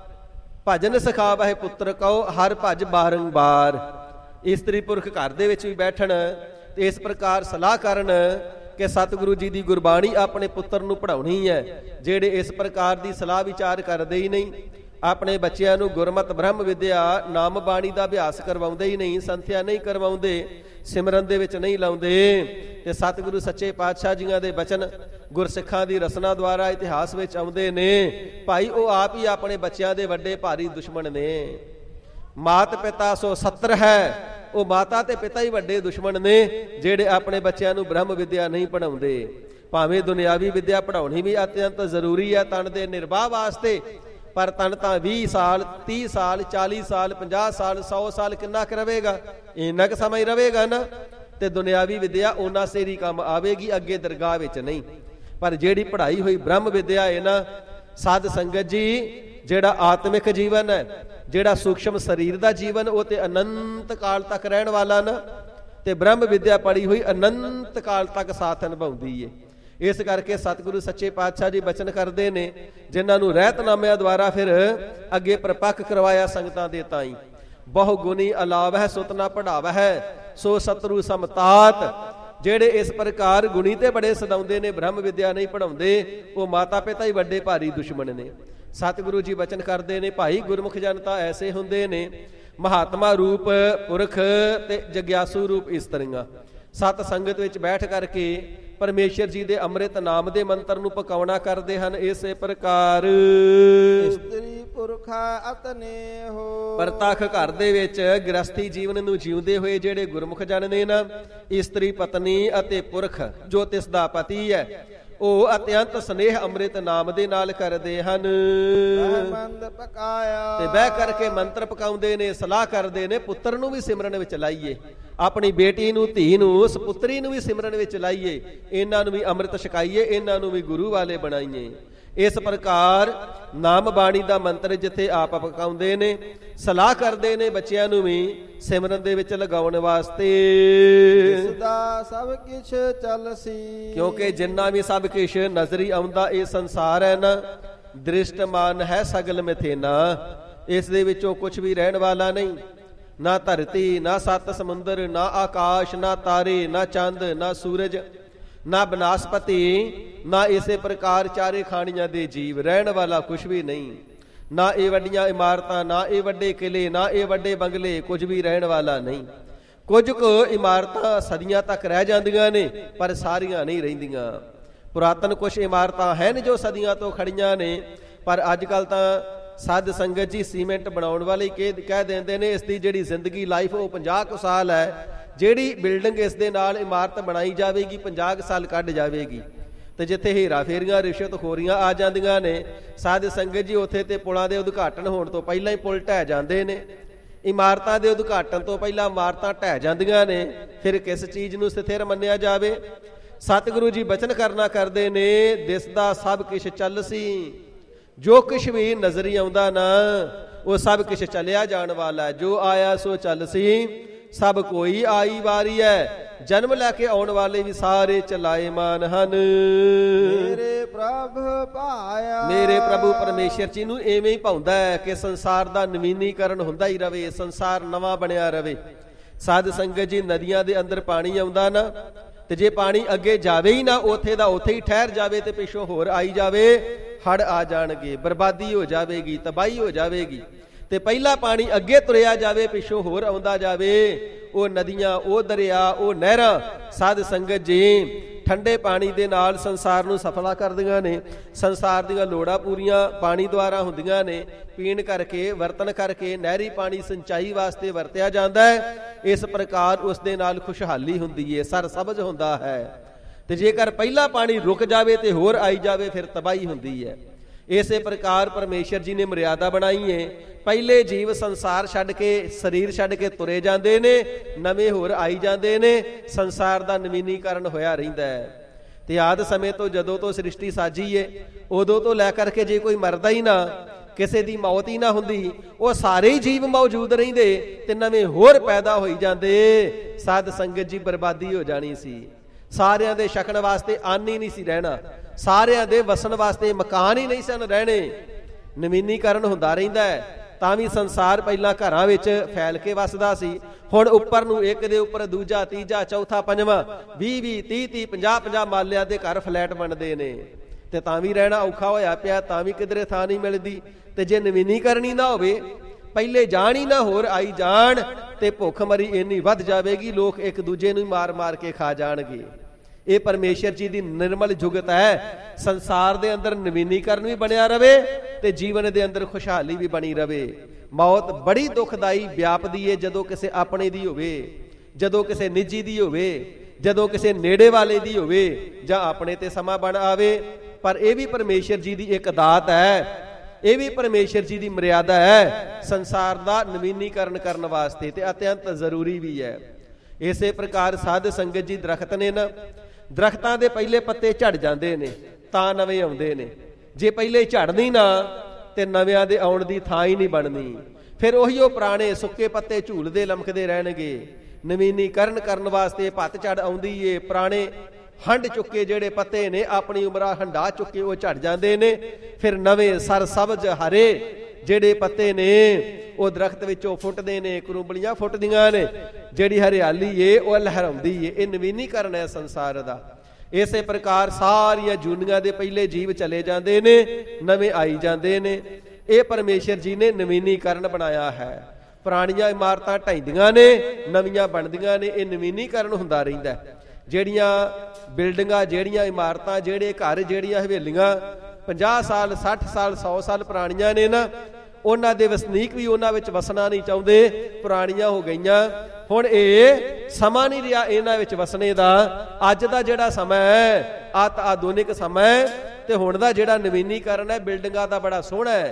ਭਜਨ ਸਿਖਾਵਹਿ ਪੁੱਤਰ ਕਉ ਹਰ ਭਜ ਬਾਰੰਬਾਰ। ਇਸਤਰੀ ਪੁਰਖ ਘਰ ਦੇ ਵਿੱਚ ਵੀ ਬੈਠਣ ਤੇ ਇਸ ਪ੍ਰਕਾਰ ਸਲਾਹ ਕਰਨ ਕਿ ਸਤਿਗੁਰੂ ਜੀ ਦੀ ਗੁਰਬਾਣੀ ਆਪਣੇ ਪੁੱਤਰ ਨੂੰ ਪੜ੍ਹਾਉਣੀ ਹੈ। ਜਿਹੜੇ ਇਸ ਪ੍ਰਕਾਰ ਦੀ ਸਲਾਹ ਵਿਚਾਰ ਕਰਦੇ ਹੀ ਨਹੀਂ, ਆਪਣੇ ਬੱਚਿਆਂ ਨੂੰ ਗੁਰਮਤਿ ਬ੍ਰਹਮ ਵਿਦਿਆ ਨਾਮ ਬਾਣੀ ਦਾ ਅਭਿਆਸ ਕਰਵਾਉਂਦੇ ਹੀ ਨਹੀਂ, ਸੰਥਿਆ ਨਹੀਂ ਕਰਵਾਉਂਦੇ, ਸਿਮਰਨ ਦੇ ਵਿੱਚ ਨਹੀਂ ਲਾਉਂਦੇ ਤੇ ਸਤਿਗੁਰੂ ਸੱਚੇ ਪਾਤਸ਼ਾਹ ਜੀਆਂ ਦੇ ਬਚਨ ਗੁਰਸਿੱਖਾਂ ਦੀ ਰਸਨਾ ਦੁਆਰਾ ਇਤਿਹਾਸ ਵਿੱਚ ਆਉਂਦੇ ਨੇ। ਭਾਈ ਉਹ ਆਪ ਹੀ ਆਪਣੇ ਬੱਚਿਆਂ ਦੇ ਵੱਡੇ ਭਾਰੀ ਦੁਸ਼ਮਣ ਨੇ। ਮਾਤ ਪਿਤਾ ਸੋ ਸੱਤਰ ਹੈ, ਉਹ ਮਾਤਾ ਤੇ ਪਿਤਾ ਹੀ ਵੱਡੇ ਦੁਸ਼ਮਣ ਨੇ ਜਿਹੜੇ ਆਪਣੇ ਬੱਚਿਆਂ ਨੂੰ ਬ੍ਰਹਮ ਵਿਦਿਆ ਨਹੀਂ ਪੜ੍ਹਾਉਂਦੇ। ਭਾਵੇਂ ਦੁਨਿਆਵੀ ਵਿਦਿਆ ਪੜ੍ਹਾਉਣੀ ਵੀ ਅਤਿਅੰਤ ਜ਼ਰੂਰੀ ਹੈ ਤਨ ਦੇ ਨਿਰਵਾਹ ਵਾਸਤੇ, ਪਰ ਤਨ ਤਾਂ ਵੀਹ ਸਾਲ ਤੀਹ ਸਾਲ ਚਾਲੀ ਸਾਲ ਪੰਜਾਹ ਸਾਲ ਸੌ ਸਾਲ ਕਿੰਨਾ ਕੁ ਰਵੇਗਾ? ਇੰਨਾ ਕੁ ਸਮਾਂ ਹੀ ਰਵੇਗਾ ਨਾ। ਤੇ ਦੁਨਿਆਵੀ ਵਿਦਿਆ ਉਹਨਾਂ ਸੇਰੀ ਕੰਮ ਆਵੇਗੀ, ਅੱਗੇ ਦਰਗਾਹ ਵਿੱਚ ਨਹੀਂ। ਪਰ ਜਿਹੜੀ ਪੜ੍ਹਾਈ ਹੋਈ ਬ੍ਰਹਮ ਵਿਦਿਆ ਹੈ ਨਾ ਸਾਧ ਸੰਗਤ ਜੀ, ਜਿਹੜਾ ਆਤਮਿਕ ਜੀਵਨ ਹੈ, ਜਿਹੜਾ ਸੂਖਸ਼ਮ ਸਰੀਰ ਦਾ ਜੀਵਨ, ਉਹ ਤੇ ਅਨੰਤ ਕਾਲ ਤੱਕ ਰਹਿਣ ਵਾਲਾ ਨਾ। ਤੇ ਬ੍ਰਹਮ ਵਿਦਿਆ ਪੜ੍ਹੀ ਹੋਈ ਅਨੰਤ ਕਾਲ ਤੱਕ ਸਾਥ ਨਿਭਾਉਂਦੀ ਏ। ਇਸ ਕਰਕੇ ਸਤਿਗੁਰੂ ਸੱਚੇ ਪਾਤਸ਼ਾਹ ਜੀ ਬਚਨ ਕਰਦੇ ਨੇ ਜਿਨ੍ਹਾਂ ਨੂੰ ਰਹਿਤਨਾਮਿਆਂ ਦੁਆਰਾ ਫਿਰ ਅੱਗੇ ਪ੍ਰਪੱਕ ਕਰਵਾਇਆ ਸੰਗਤਾਂ ਦੇ ਤਾਈ। ਬਹੁ ਗੁਣੀ ਅਲਾਵਹਿ ਸੁਤ ਨਾ ਪੜ੍ਹਾਵਹਿ ਸੋ ਸਤਰੂ ਸਮਤਾਤ। ਜਿਹੜੇ ਇਸ ਪ੍ਰਕਾਰ ਗੁਣੀ ਤੇ ਬੜੇ ਸਦਾਉਂਦੇ ਨੇ, ਬ੍ਰਹਮ ਵਿਦਿਆ ਨਹੀਂ ਪੜ੍ਹਾਉਂਦੇ, ਉਹ ਮਾਤਾ ਪਿਤਾ ਹੀ ਵੱਡੇ ਭਾਰੀ ਦੁਸ਼ਮਣ ਨੇ। ਸਤਿਗੁਰੂ ਜੀ ਬਚਨ ਕਰਦੇ ਨੇ ਭਾਈ ਗੁਰਮੁਖ ਜਨਤਾ ਐਸੇ ਹੁੰਦੇ ਨੇ ਮਹਾਤਮਾ ਰੂਪ ਪੁਰਖ ਤੇ ਜਗਿਆਸੂ ਰੂਪ ਇਸਤਰੀਆਂ ਸਤ ਸੰਗਤ ਵਿੱਚ ਬੈਠ ਕਰਕੇ ਪਰਮੇਸ਼ਰ ਜੀ ਦੇ ਅੰਮ੍ਰਿਤ ਨਾਮ ਦੇ ਮੰਤਰ ਨੂੰ ਪਕਾਉਣਾ ਕਰਦੇ ਹਨ। ਇਸੇ ਪ੍ਰਕਾਰ ਇਸਤਰੀ ਪੁਰਖਾ ਅਤਨੇ ਹੋ। ਪ੍ਰਤੱਖ ਘਰ ਦੇ ਵਿੱਚ ਗ੍ਰਸਥੀ ਜੀਵਨ ਨੂੰ ਜਿਉਂਦੇ ਹੋਏ ਜਿਹੜੇ ਗੁਰਮੁਖ ਜਨ ਨੇ ਨਾ, ਇਸਤਰੀ ਪਤਨੀ ਅਤੇ ਪੁਰਖ ਜੋ ਤਿਸ ਦਾ ਪਤੀ ਹੈ, ਉਹ ਅਤਿਅੰਤ ਸਨੇਹ ਅੰਮ੍ਰਿਤ ਨਾਮ ਦੇ ਨਾਲ ਕਰਦੇ ਹਨ। ਮੰਦ ਪਕਾਇਆ ਤੇ ਬਹਿ ਕਰਕੇ ਮੰਤਰ ਪਕਾਉਂਦੇ ਨੇ, ਸਲਾਹ ਕਰਦੇ ਨੇ ਪੁੱਤਰ ਨੂੰ ਵੀ ਸਿਮਰਨ ਵਿੱਚ ਲਾਈਏ, ਆਪਣੀ ਬੇਟੀ ਨੂੰ, ਧੀ ਨੂੰ, ਸੁਪੁੱਤਰੀ ਨੂੰ ਵੀ ਸਿਮਰਨ ਵਿੱਚ ਲਾਈਏ, ਇਹਨਾਂ ਨੂੰ ਵੀ ਅੰਮ੍ਰਿਤ ਛਕਾਈਏ, ਇਹਨਾਂ ਨੂੰ ਵੀ ਗੁਰੂ ਵਾਲੇ ਬਣਾਈਏ। ਇਸ ਪ੍ਰਕਾਰ ਨਾਮ ਬਾਣੀ ਦਾ ਮੰਤਰ ਜਿੱਥੇ ਆਪ ਪਕਾਉਂਦੇ ਨੇ, ਸਲਾਹ ਕਰਦੇ ਨੇ ਬੱਚਿਆਂ ਨੂੰ ਵੀ ਸਿਮਰਨ ਦੇ ਵਿੱਚ ਲਗਾਉਣ ਵਾਸਤੇ। ਸਦਾ ਸਭ ਕਿਛ ਚੱਲਸੀ ਕਿਉਂਕਿ ਜਿੰਨਾ ਵੀ ਸਭ ਕੁਛ ਨਜ਼ਰੀ ਆਉਂਦਾ ਇਹ ਸੰਸਾਰ ਹੈ ਨਾ, ਦ੍ਰਿਸ਼ਟਮਾਨ ਹੈ ਸਗਲ ਮਿਥੇਨਾ, ਇਸ ਦੇ ਵਿੱਚੋਂ ਕੁਝ ਵੀ ਰਹਿਣ ਵਾਲਾ ਨਹੀਂ। ਨਾ ਧਰਤੀ, ਨਾ ਸੱਤ ਸਮੁੰਦਰ, ਨਾ ਆਕਾਸ਼, ਨਾ ਤਾਰੇ, ਨਾ ਚੰਦ, ਨਾ ਸੂਰਜ, ਨਾ ਬਨਸਪਤੀ, ਨਾ ਇਸੇ ਪ੍ਰਕਾਰ ਚਾਰੇ ਖਾਣੀਆਂ ਦੇ ਜੀਵ, ਰਹਿਣ ਵਾਲਾ ਕੁਝ ਵੀ ਨਹੀਂ। ਨਾ ਇਹ ਵੱਡੀਆਂ ਇਮਾਰਤਾਂ, ਨਾ ਇਹ ਵੱਡੇ ਕਿਲੇ, ਨਾ ਇਹ ਵੱਡੇ ਬੰਗਲੇ, ਕੁਝ ਵੀ ਰਹਿਣ ਵਾਲਾ ਨਹੀਂ। ਕੁਝ ਕੁ ਇਮਾਰਤਾਂ ਸਦੀਆਂ ਤੱਕ ਰਹਿ ਜਾਂਦੀਆਂ ਨੇ, ਪਰ ਸਾਰੀਆਂ ਨਹੀਂ ਰਹਿੰਦੀਆਂ। ਪੁਰਾਤਨ ਕੁਝ ਇਮਾਰਤਾਂ ਹਨ ਜੋ ਸਦੀਆਂ ਤੋਂ ਖੜੀਆਂ ਨੇ, ਪਰ ਅੱਜ ਕੱਲ ਤਾਂ ਸਾਧ ਸੰਗਤ ਜੀ ਸੀਮੈਂਟ ਬਣਾਉਣ ਵਾਲੇ ਕਹਿ ਦਿੰਦੇ ਨੇ ਇਸ ਦੀ ਜਿਹੜੀ ਜ਼ਿੰਦਗੀ ਲਾਈਫ ਉਹ ਪੰਜਾਹ ਕੁ ਸਾਲ ਹੈ, ਜਿਹੜੀ ਬਿਲਡਿੰਗ ਇਸ ਦੇ ਨਾਲ ਇਮਾਰਤ ਬਣਾਈ ਜਾਵੇਗੀ ਪੰਜਾਹ ਕੁ ਸਾਲ ਕੱਢ ਜਾਵੇਗੀ। ਤੇ ਜਿੱਥੇ ਹੀਰਾ ਫੇਰੀਆਂ, ਰਿਸ਼ਵਤਖੋਰੀਆਂ ਆ ਜਾਂਦੀਆਂ ਨੇ, ਸਾਧ ਸੰਗਤ ਜੀ ਉੱਥੇ ਤੇ ਪੁਲਾਂ ਦੇ ਉਦਘਾਟਨ ਹੋਣ ਤੋਂ ਪਹਿਲਾਂ ਹੀ ਪੁਲ ਢਹਿ ਜਾਂਦੇ ਨੇ, ਇਮਾਰਤਾਂ ਦੇ ਉਦਘਾਟਨ ਤੋਂ ਪਹਿਲਾਂ ਇਮਾਰਤਾਂ ਢਹਿ ਜਾਂਦੀਆਂ ਨੇ। ਫਿਰ ਕਿਸ ਚੀਜ਼ ਨੂੰ ਸਥਿਰ ਮੰਨਿਆ ਜਾਵੇ? ਸਤਿਗੁਰੂ ਜੀ ਬਚਨ ਕਰਨਾ ਕਰਦੇ ਨੇ, ਦਿਸਦਾ ਸਭ ਕੁਛ ਚੱਲਸੀ, ਜੋ ਕੁਛ ਵੀ ਨਜ਼ਰੀ ਆਉਂਦਾ ਨਾ ਉਹ ਸਭ ਕੁਛ ਚੱਲਿਆ ਜਾਣ ਵਾਲਾ ਹੈ। ਜੋ ਆਇਆ ਸੋ ਚੱਲਸੀ, ਸਭ ਕੋਈ ਆਈ ਵਾਰੀ ਹੈ, ਜਨਮ ਲੈ ਕੇ ਆਉਣ ਵਾਲੇ ਵੀ ਸਾਰੇ ਚਲਾਏਮਾਨ ਹਨ। ਮੇਰੇ ਪ੍ਰਭ ਭਾਇਆ ਮੇਰੇ ਪ੍ਰਭੂ ਪਰਮੇਸ਼ਰ ਜੀ ਨੂੰ ਐਵੇਂ ਹੀ ਭਾਉਂਦਾ ਹੈ ਕਿ ਸੰਸਾਰ ਦਾ ਨਵੀਨੀਕਰਨ ਹੁੰਦਾ ਹੀ ਰਵੇ, ਸੰਸਾਰ ਨਵਾਂ ਬਣਿਆ ਰਵੇ। ਸਾਧ ਸੰਗਤ ਜੀ, ਨਦੀਆਂ ਦੇ ਅੰਦਰ ਪਾਣੀ ਆਉਂਦਾ ਨਾ, ਤੇ ਜੇ ਪਾਣੀ ਅੱਗੇ ਜਾਵੇ ਹੀ ਨਾ, ਉੱਥੇ ਦਾ ਉੱਥੇ ਹੀ ਠਹਿਰ ਜਾਵੇ ਤੇ ਪਿੱਛੋਂ ਹੋਰ ਆਈ ਜਾਵੇ, ਹੜ੍ਹ ਆ ਜਾਣਗੇ, ਬਰਬਾਦੀ ਹੋ ਜਾਵੇਗੀ, ਤਬਾਹੀ ਹੋ ਜਾਵੇਗੀ। ਤੇ ਪਹਿਲਾ ਪਾਣੀ ਅੱਗੇ ਤੁਰਿਆ ਜਾਵੇ, ਪਿੱਛੋਂ ਹੋਰ ਆਉਂਦਾ ਜਾਵੇ, ਉਹ ਨਦੀਆਂ, ਉਹ ਦਰਿਆ, ਉਹ ਨਹਿਰਾਂ ਸਾਧ ਸੰਗਤ ਜੀ ਠੰਡੇ ਪਾਣੀ ਦੇ ਨਾਲ ਸੰਸਾਰ ਨੂੰ ਸਫਲਾ ਕਰਦੀਆਂ ਨੇ। ਸੰਸਾਰ ਦੀਆਂ ਲੋੜਾਂ ਪੂਰੀਆਂ ਪਾਣੀ ਦੁਆਰਾ ਹੁੰਦੀਆਂ ਨੇ। ਪੀਣ ਕਰਕੇ, ਵਰਤਨ ਕਰਕੇ, ਨਹਿਰੀ ਪਾਣੀ ਸਿੰਚਾਈ ਵਾਸਤੇ ਵਰਤਿਆ ਜਾਂਦਾ ਹੈ। ਇਸ ਪ੍ਰਕਾਰ ਉਸ ਦੇ ਨਾਲ ਖੁਸ਼ਹਾਲੀ ਹੁੰਦੀ ਹੈ, ਸਰ ਸਬਜ਼ ਹੁੰਦਾ ਹੈ। ਤੇ ਜੇਕਰ ਪਹਿਲਾ ਪਾਣੀ ਰੁਕ ਜਾਵੇ ਤੇ ਹੋਰ ਆਈ ਜਾਵੇ, ਫਿਰ ਤਬਾਹੀ ਹੁੰਦੀ ਹੈ। ਇਸੇ ਪ੍ਰਕਾਰ ਪਰਮੇਸ਼ਰ ਜੀ ਨੇ ਮਰਿਆਦਾ ਬਣਾਈ ਹੈ। ਪਹਿਲੇ ਜੀਵ ਸੰਸਾਰ ਛੱਡ ਕੇ, ਸਰੀਰ ਛੱਡ ਕੇ ਤੁਰੇ ਜਾਂਦੇ ਨੇ, ਨਵੇਂ ਹੋਰ ਆਈ ਜਾਂਦੇ ਨੇ, ਸੰਸਾਰ ਦਾ ਨਵੀਨੀਕਰਨ ਹੋਇਆ ਰਹਿੰਦਾ ਹੈ। ਤੇ ਆਦਿ ਸਮੇਂ ਤੋਂ ਜਦੋਂ ਤੋਂ ਸ੍ਰਿਸ਼ਟੀ ਸਾਜੀ ਹੈ, ਉਦੋਂ ਤੋਂ ਲੈ ਕਰਕੇ ਜੇ ਕੋਈ ਮਰਦਾ ਹੀ ਨਾ, ਕਿਸੇ ਦੀ ਮੌਤ ਹੀ ਨਾ ਹੁੰਦੀ, ਉਹ ਸਾਰੇ ਹੀ ਜੀਵ ਮੌਜੂਦ ਰਹਿੰਦੇ ਤੇ ਨਵੇਂ ਹੋਰ ਪੈਦਾ ਹੋਈ ਜਾਂਦੇ, ਸਾਧ ਸੰਗਤ ਜੀ ਬਰਬਾਦੀ ਹੋ ਜਾਣੀ ਸੀ। ਸਾਰਿਆਂ ਦੇ ਛਕਣ ਵਾਸਤੇ ਅੰਨ ਹੀ ਨਹੀਂ ਸੀ ਰਹਿਣਾ, ਸਾਰਿਆਂ ਦੇ ਵਸਣ ਵਾਸਤੇ ਮਕਾਨ ਹੀ ਨਹੀਂ ਸਨ ਰਹਿਣੇ। ਨਵੀਨੀਕਰਨ ਹੁੰਦਾ ਰਹਿੰਦਾ ਹੈ। ਤਾਂ ਵੀ ਸੰਸਾਰ ਪਹਿਲਾਂ ਘਰਾਂ ਵਿੱਚ ਫੈਲ ਕੇ ਵਸਦਾ ਸੀ, ਹੁਣ ਉੱਪਰ ਨੂੰ ਇੱਕ ਦੇ ਉੱਪਰ ਦੂਜਾ, ਤੀਜਾ, ਚੌਥਾ, ਪੰਜਵਾਂ, ਵੀਹ ਵੀਹ, ਤੀਹ ਤੀਹ, ਪੰਜਾਹ ਪੰਜਾਹ ਮਾਲਿਆਂ ਦੇ ਘਰ ਫਲੈਟ ਬਣਦੇ ਨੇ। ਤੇ ਤਾਂ ਵੀ ਰਹਿਣਾ ਔਖਾ ਹੋਇਆ ਪਿਆ, ਤਾਂ ਵੀ ਕਿਧਰੇ ਥਾਂ ਨਹੀਂ ਮਿਲਦੀ। ਤੇ ਜੇ ਨਵੀਨੀਕਰਨ ਹੀ ਨਾ ਹੋਵੇ, ਪਹਿਲੇ ਜਾਣ ਹੀ ਨਾ ਹੋਰ ਆਈ ਜਾਣ, ਤੇ ਭੁੱਖ ਮਰੀ ਇੰਨੀ ਵੱਧ ਜਾਵੇਗੀ, ਲੋਕ ਇੱਕ ਦੂਜੇ ਨੂੰ ਮਾਰ ਮਾਰ ਕੇ ਖਾ ਜਾਣਗੇ। ਇਹ ਪਰਮੇਸ਼ਰ ਜੀ ਦੀ ਨਿਰਮਲ ਜੁਗਤ ਹੈ। ਸੰਸਾਰ ਦੇ ਅੰਦਰ ਨਵੀਨੀਕਰਨ ਵੀ ਬਣਿਆ ਰਵੇ ਤੇ ਜੀਵਨ ਦੇ ਅੰਦਰ ਖੁਸ਼ਹਾਲੀ ਵੀ ਬਣੀ ਰਵੇ। ਮੌਤ ਬੜੀ ਦੁਖਦਾਈ ਵਿਆਪਦੀ ਹੈ ਜਦੋਂ ਕਿਸੇ ਆਪਣੇ ਦੀ ਹੋਵੇ, ਜਦੋਂ ਕਿਸੇ ਨਿੱਜੀ ਦੀ ਹੋਵੇ, ਜਦੋਂ ਕਿਸੇ ਨੇੜੇ ਵਾਲੇ ਦੀ ਹੋਵੇ, ਜਾਂ ਆਪਣੇ ਤੇ ਸਮਾਂ ਬਣ ਆਵੇ। ਪਰ ਇਹ ਵੀ ਪਰਮੇਸ਼ਰ ਜੀ ਦੀ ਇੱਕ ਦਾਤ ਹੈ, ਇਹ ਵੀ ਪਰਮੇਸ਼ਰ ਜੀ ਦੀ ਮਰਿਆਦਾ ਹੈ ਸੰਸਾਰ ਦਾ ਨਵੀਨੀਕਰਨ ਕਰਨ ਵਾਸਤੇ, ਤੇ ਅਤਿਅੰਤ ਜ਼ਰੂਰੀ ਵੀ ਹੈ। ਇਸੇ ਪ੍ਰਕਾਰ ਸਾਧ ਸੰਗਤ ਜੀ ਦਰਖਤ ਨੇ ਨਾ, ਦਰਖਤਾਂ ਦੇ ਪਹਿਲੇ ਪੱਤੇ ਝੜ ਜਾਂਦੇ ਨੇ ਤਾਂ ਨਵੇਂ ਆਉਂਦੇ ਨੇ। ਜੇ ਪਹਿਲੇ ਝੜਨੀ ਨਾ ਤੇ ਨਵਿਆਂ ਦੇ ਆਉਣ ਦੀ ਥਾਂ ਹੀ ਨਹੀਂ ਬਣਨੀ। ਫਿਰ ਉਹੀ ਉਹ ਪੁਰਾਣੇ ਸੁੱਕੇ ਪੱਤੇ ਝੂਲਦੇ ਲਮਕਦੇ ਰਹਿਣਗੇ। ਨਵੀਨੀਕਰਨ ਕਰਨ ਵਾਸਤੇ ਪੱਤਝੜ ਆਉਂਦੀ ਏ। ਪੁਰਾਣੇ ਹੰਡ ਚੁੱਕੇ ਜਿਹੜੇ ਪੱਤੇ ਨੇ, ਆਪਣੀ ਉਮਰਾਂ ਹੰਡਾ ਚੁੱਕੇ, ਉਹ ਝੜ ਜਾਂਦੇ ਨੇ। ਫਿਰ ਨਵੇਂ ਸਰ ਸਬਜ਼ ਹਰੇ ਜਿਹੜੇ ਪੱਤੇ ਨੇ ਉਹ ਦਰਖਤ ਵਿੱਚੋਂ ਫੁੱਟਦੇ ਨੇ, ਕਰੂੰਬਲੀਆਂ ਫੁੱਟਦੀਆਂ ਨੇ, ਜਿਹੜੀ ਹਰਿਆਲੀ ਏ ਉਹ ਲਹਿਰਾਉਂਦੀ ਏ। ਇਹ ਨਵੀਨੀਕਰਨ ਹੈ ਸੰਸਾਰ ਦਾ। ਇਸੇ ਪ੍ਰਕਾਰ ਸਾਰੀਆਂ ਜੂਨੀਆਂ ਦੇ ਪਹਿਲੇ ਜੀਵ ਚਲੇ ਜਾਂਦੇ ਨੇ, ਨਵੇਂ ਆਈ ਜਾਂਦੇ ਨੇ। ਇਹ ਪਰਮੇਸ਼ਰ ਜੀ ਨੇ ਨਵੀਨੀਕਰਨ ਬਣਾਇਆ ਹੈ। ਪੁਰਾਣੀਆਂ ਇਮਾਰਤਾਂ ਢਹਿੰਦੀਆਂ ਨੇ, ਨਵੀਆਂ ਬਣਦੀਆਂ ਨੇ। ਇਹ ਨਵੀਨੀਕਰਨ ਹੁੰਦਾ ਰਹਿੰਦਾ। ਜਿਹੜੀਆਂ ਬਿਲਡਿੰਗਾਂ, ਜਿਹੜੀਆਂ ਇਮਾਰਤਾਂ, ਜਿਹੜੇ ਘਰ, ਜਿਹੜੀਆਂ ਹਵੇਲੀਆਂ ਪੰਜਾਹ ਸਾਲ, ਸੱਠ ਸਾਲ, ਸੌ ਸਾਲ ਪੁਰਾਣੀਆਂ ਨੇ ਨਾ, ਉਹਨਾਂ ਦੇ ਵਸਨੀਕ ਵੀ ਉਹਨਾਂ ਵਿੱਚ ਵਸਣਾ ਨਹੀਂ ਚਾਹੁੰਦੇ, ਪੁਰਾਣੀਆਂ ਹੋ ਗਈਆਂ। ਹੁਣ ਇਹ ਸਮਾਂ ਨਹੀਂ ਰਿਹਾ ਇਹਨਾਂ ਵਿੱਚ ਵਸਣੇ ਦਾ। ਅੱਜ ਦਾ ਜਿਹੜਾ ਸਮਾਂ ਹੈ ਅਤ ਆਧੁਨਿਕ ਸਮਾਂ ਤੇ ਹੁਣ ਦਾ ਜਿਹੜਾ ਨਵੀਨੀਕਰਨ ਹੈ ਬਿਲਡਿੰਗਾਂ ਦਾ ਬੜਾ ਸੋਹਣਾ ਹੈ